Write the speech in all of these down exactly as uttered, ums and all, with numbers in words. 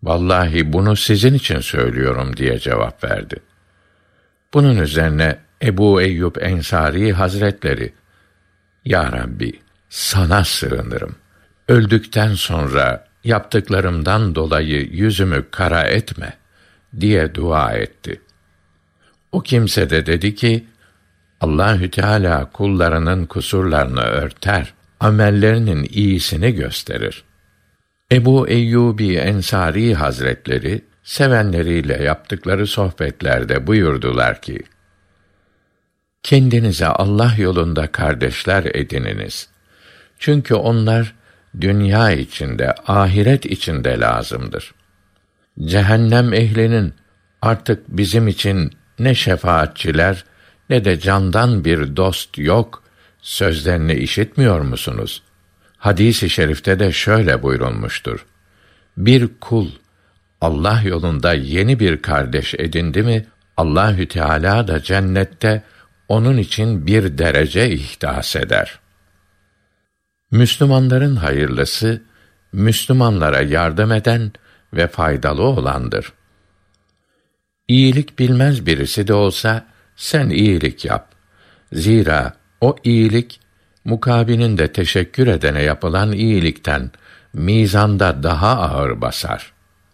Vallahi bunu sizin için söylüyorum diye cevap verdi. Bunun üzerine Ebu Eyyub Ensari Hazretleri, Ya Rabbi, sana sığınırım. Öldükten sonra yaptıklarımdan dolayı yüzümü kara etme diye dua etti. O kimse de dedi ki, Allahü Teala kullarının kusurlarını örter, amellerinin iyisini gösterir. Ebu Eyyubi Ensari Hazretleri sevenleriyle yaptıkları sohbetlerde buyurdular ki, kendinize Allah yolunda kardeşler edininiz. Çünkü onlar dünya içinde, ahiret içinde lazımdır. Cehennem ehlinin artık bizim için ne şefaatçiler ne de candan bir dost yok, sözlerini işitmiyor musunuz? Hadis-i şerifte de şöyle buyurulmuştur: Bir kul Allah yolunda yeni bir kardeş edindi mi, Allahü Teala da cennette onun için bir derece ihdas eder. Müslümanların hayırlısı, Müslümanlara yardım eden ve faydalı olandır. İyilik bilmez birisi de olsa, sen iyilik yap. Zira o iyilik, mukabilinde teşekkür edene yapılan iyilikten, mizanda daha ağır basar.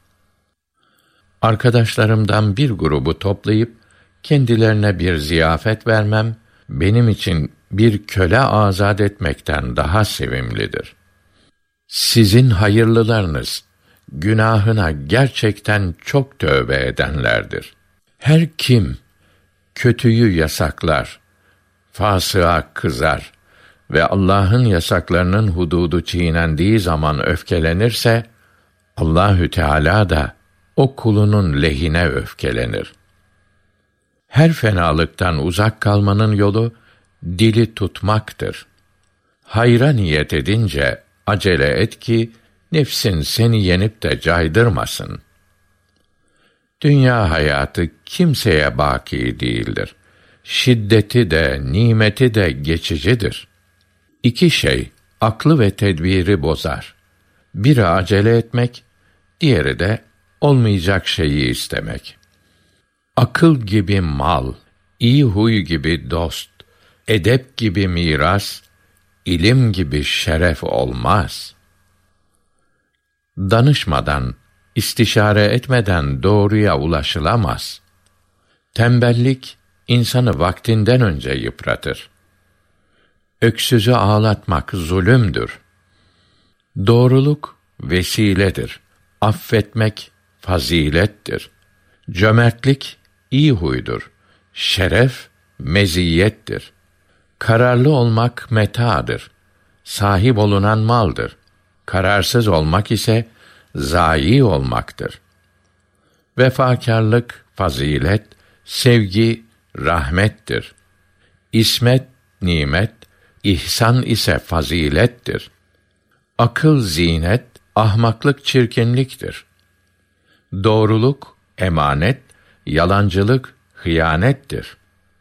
Arkadaşlarımdan bir grubu toplayıp, kendilerine bir ziyafet vermem, benim için bir köle azad etmekten daha sevimlidir. Sizin hayırlılarınız, günahına gerçekten çok tövbe edenlerdir. Her kim, kötüyü yasaklar, fasığa kızar ve Allah'ın yasaklarının hududu çiğnendiği zaman öfkelenirse, Allahü Teala da o kulunun lehine öfkelenir. Her fenalıktan uzak kalmanın yolu, dili tutmaktır. Hayra niyet edince, acele et ki, nefsin seni yenip de caydırmasın. Dünya hayatı kimseye baki değildir. Şiddeti de, nimeti de geçicidir. İki şey, aklı ve tedbiri bozar. Biri acele etmek, diğeri de olmayacak şeyi istemek. Akıl gibi mal, iyi huy gibi dost, edep gibi miras, ilim gibi şeref olmaz. Danışmadan, istişare etmeden doğruya ulaşılamaz. Tembellik, insanı vaktinden önce yıpratır. Öksüzü ağlatmak zulümdür. Doğruluk vesiledir. Affetmek fazilettir. Cömertlik iyi huydur. Şeref meziyettir. Kararlı olmak metâdır. Sahip olunan maldır. Kararsız olmak ise zayi olmaktır. Vefakârlık fazilet, sevgi rahmettir. İsmet nimet, ihsan ise fazilettir. Akıl zinet, ahmaklık çirkinliktir. Doğruluk emanet, yalancılık hıyanettir.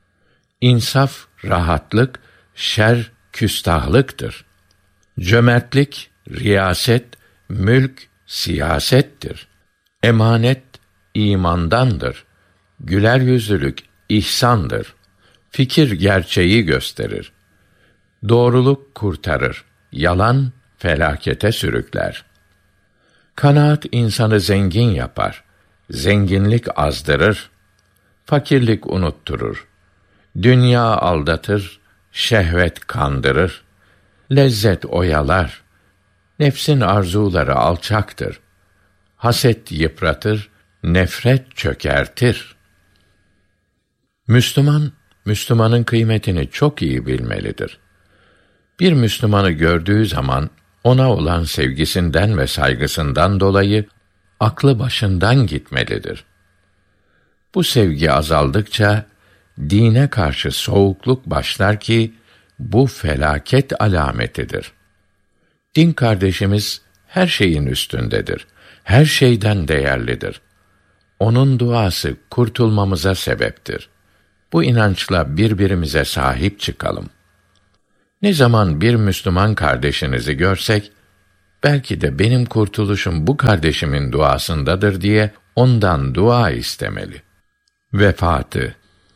İnsaf rahatlık, şer küstahlıktır. Cömertlik riyaset, mülk siyasettir. Emanet imandandır. Güler yüzlülük ihsandır. Fikir gerçeği gösterir. Doğruluk kurtarır. Yalan felakete sürükler. Kanaat insanı zengin yapar. Zenginlik azdırır. Fakirlik unutturur. Dünya aldatır, şehvet kandırır. Lezzet oyalar. Nefsin arzuları alçaktır. Haset yıpratır, nefret çökertir. Müslüman, Müslümanın kıymetini çok iyi bilmelidir. Bir Müslümanı gördüğü zaman, ona olan sevgisinden ve saygısından dolayı, aklı başından gitmelidir. Bu sevgi azaldıkça, dine karşı soğukluk başlar ki, bu felaket alametidir. Din kardeşimiz, her şeyin üstündedir. Her şeyden değerlidir. Onun duası kurtulmamıza sebeptir. Bu inançla birbirimize sahip çıkalım. Ne zaman bir Müslüman kardeşinizi görsek, belki de benim kurtuluşum bu kardeşimin duasındadır diye ondan dua istemeli. Vefatı.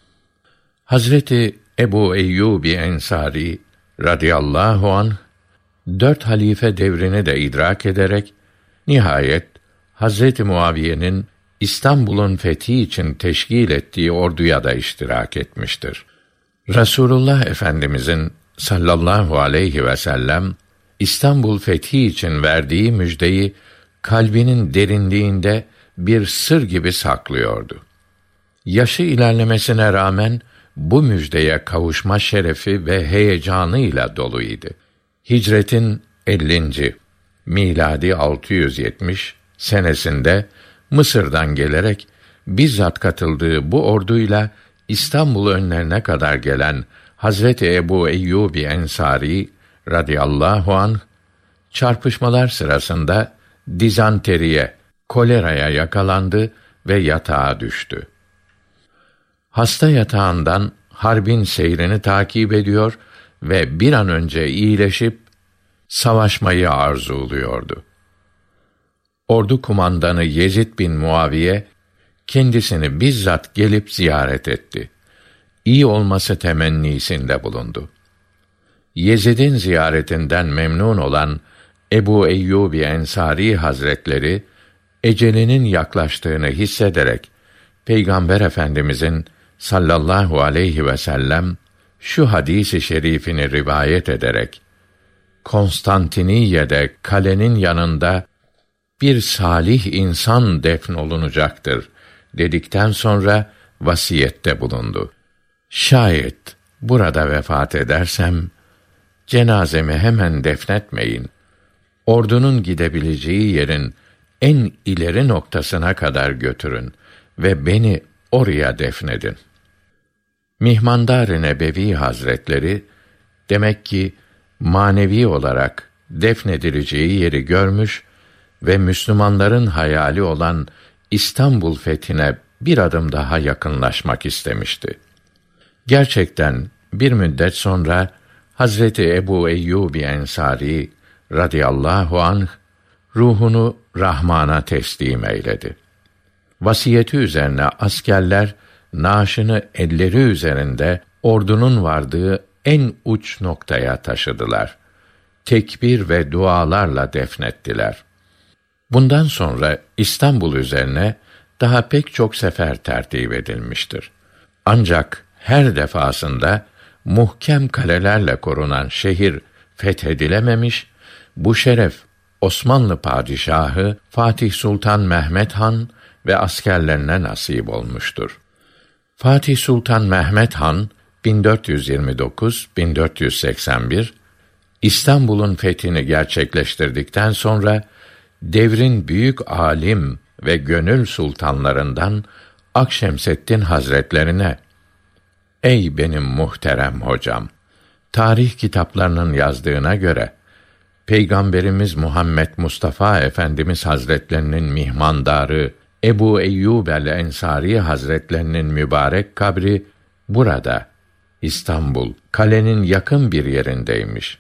Hazreti Ebu Eyyûb Ensari radıyallahu anh dört halife devrini de idrak ederek nihayet Hazreti Muaviye'nin İstanbul'un fethi için teşkil ettiği orduya da iştirak etmiştir. Resulullah Efendimizin sallallahu aleyhi ve sellem İstanbul fethi için verdiği müjdeyi kalbinin derinliğinde bir sır gibi saklıyordu. Yaşı ilerlemesine rağmen bu müjdeye kavuşma şerefi ve heyecanıyla doluydu. Hicretin ellinci miladi altı yüz yetmiş senesinde Mısır'dan gelerek bizzat katıldığı bu orduyla İstanbul önlerine kadar gelen Hazreti Ebu Eyyûb Ensari radıyallahu anh çarpışmalar sırasında dizanteriye, koleraya yakalandı ve yatağa düştü. Hasta yatağından harbin seyrini takip ediyor ve bir an önce iyileşip savaşmayı arzuluyordu. Ordu kumandanı Yezid bin Muaviye kendisini bizzat gelip ziyaret etti. İyi olması temennisinde bulundu. Yezid'in ziyaretinden memnun olan Ebu Eyyûb Ensari Hazretleri ecelinin yaklaştığını hissederek Peygamber Efendimizin sallallahu aleyhi ve sellem şu hadis-i şerifini rivayet ederek Konstantiniye'de kalenin yanında bir salih insan defnolunacaktır dedikten sonra vasiyette bulundu. Şayet burada vefat edersem cenazemi hemen defnetmeyin. Ordunun gidebileceği yerin en ileri noktasına kadar götürün ve beni oraya defnedin. Mihmandar-ı Nebevi Hazretleri demek ki manevi olarak defnedileceği yeri görmüş ve Müslümanların hayali olan İstanbul fethine bir adım daha yakınlaşmak istemişti. Gerçekten bir müddet sonra Hazreti Ebu Eyyûb Ensari radıyallahu anh ruhunu Rahman'a teslim eyledi. Vasiyeti üzerine askerler naaşını elleri üzerinde ordunun vardığı en uç noktaya taşıdılar. Tekbir ve dualarla defnettiler. Bundan sonra İstanbul üzerine daha pek çok sefer tertip edilmiştir. Ancak her defasında muhkem kalelerle korunan şehir fethedilememiş, bu şeref Osmanlı padişahı Fatih Sultan Mehmed Han ve askerlerine nasip olmuştur. Fatih Sultan Mehmed Han bin dört yüz yirmi dokuz - bin dört yüz seksen bir İstanbul'un fethini gerçekleştirdikten sonra devrin büyük alim ve gönül sultanlarından Akşemseddin Hazretlerine "Ey benim muhterem hocam, tarih kitaplarının yazdığına göre Peygamberimiz Muhammed Mustafa Efendimiz Hazretlerinin mihmandarı Ebu Eyyûb el-Ensari Hazretlerinin mübarek kabri burada, İstanbul, kalenin yakın bir yerindeymiş.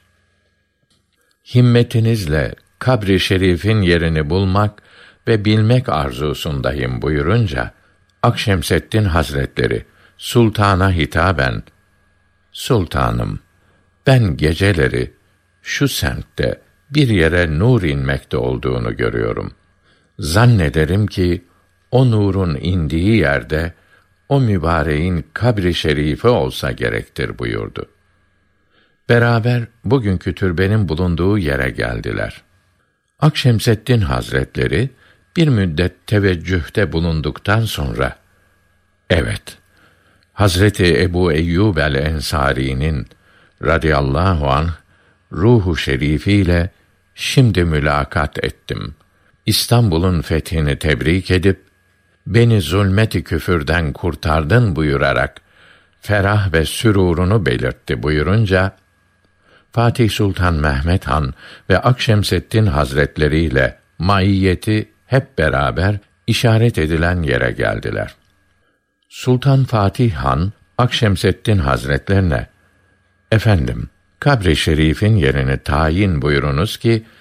Himmetinizle kabri şerifin yerini bulmak ve bilmek arzusundayım" buyurunca, Akşemseddin Hazretleri sultana hitaben, "Sultanım, ben geceleri şu semtte bir yere nur inmekte olduğunu görüyorum. Zannederim ki o nurun indiği yerde o mübareğin kabri şerifi olsa gerektir" buyurdu. Beraber bugünkü türbenin bulunduğu yere geldiler. Akşemseddin Hazretleri bir müddet teveccühte bulunduktan sonra, "Evet, Hazreti Ebu Eyyûb el-Ensari'nin radıyallahu anh ruhu şerifiyle şimdi mülakat ettim. İstanbul'un fethini tebrik edip beni zulmet-i küfürden kurtardın" buyurarak ferah ve sürurunu belirtti buyurunca, Fatih Sultan Mehmed Han ve Akşemseddin Hazretleri ile maiyeti hep beraber işaret edilen yere geldiler. Sultan Fatih Han Akşemseddin Hazretlerine, "Efendim, kabri şerifin yerini tayin buyurunuz ki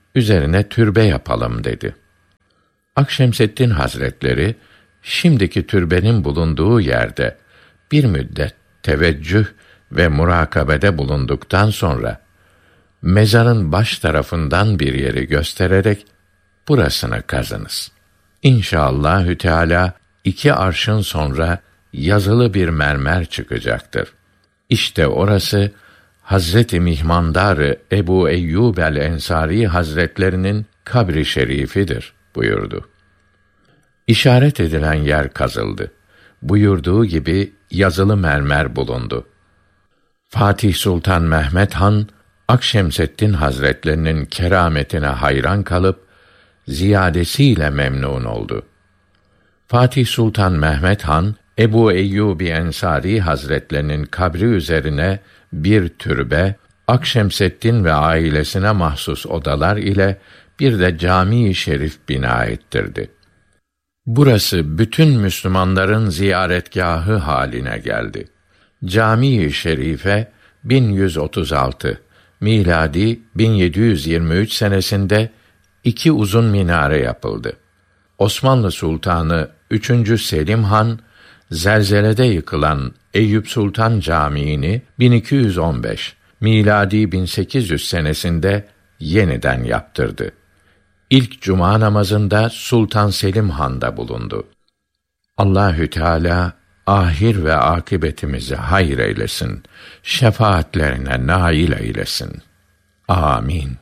üzerine türbe yapalım dedi. Akşemseddin Hazretleri, şimdiki türbenin bulunduğu yerde bir müddet teveccüh ve murakabede bulunduktan sonra, mezarın baş tarafından bir yeri göstererek, burasını kazınız. İnşallahü Teâlâ, iki arşın sonra yazılı bir mermer çıkacaktır. İşte orası, Hazreti Mihmandar-ı Ebu Eyyub el-Ensari Hazretlerinin kabri şerifidir buyurdu. İşaret edilen yer kazıldı. Buyurduğu gibi yazılı mermer bulundu. Fatih Sultan Mehmed Han, Akşemseddin Hazretlerinin kerametine hayran kalıp ziyadesiyle memnun oldu. Fatih Sultan Mehmed Han, Ebu Eyyub Ensari Hazretlerinin kabri üzerine bir türbe, Akşemseddin ve ailesine mahsus odalar ile bir de cami-i şerif bina ettirdi. Burası bütün Müslümanların ziyaretgahı haline geldi. Cami-i şerife bin yüz otuz altı miladi bin yedi yüz yirmi üç senesinde iki uzun minare yapıldı. Osmanlı Sultanı üçüncü Selim Han, zelzelede yıkılan Eyüp Sultan Camii'ni bin iki yüz on beş miladi bin sekiz yüz senesinde yeniden yaptırdı. İlk cuma namazında Sultan Selim Han'da bulundu. Allahü Teala ahir ve akıbetimizi hayır eylesin. Şefaatlerine nail eylesin. Amin.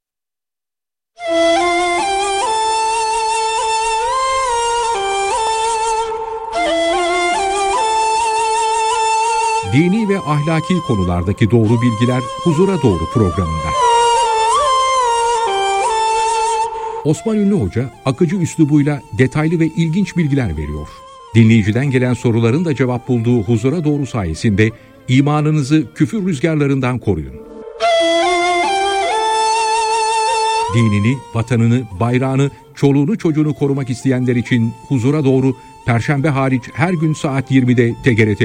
Dini ve ahlaki konulardaki doğru bilgiler Huzura Doğru programında. Osman Ünlü Hoca, akıcı üslubuyla detaylı ve ilginç bilgiler veriyor. Dinleyiciden gelen soruların da cevap bulduğu Huzura Doğru sayesinde imanınızı küfür rüzgarlarından koruyun. Dinini, vatanını, bayrağını, çoluğunu çocuğunu korumak isteyenler için Huzura Doğru, Perşembe hariç her gün saat yirmide T G R T